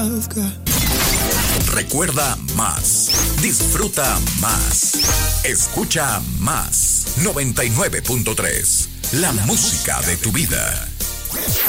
I've got. Recuerda más. Disfruta más. Escucha más. 99.3. La música de tu vida.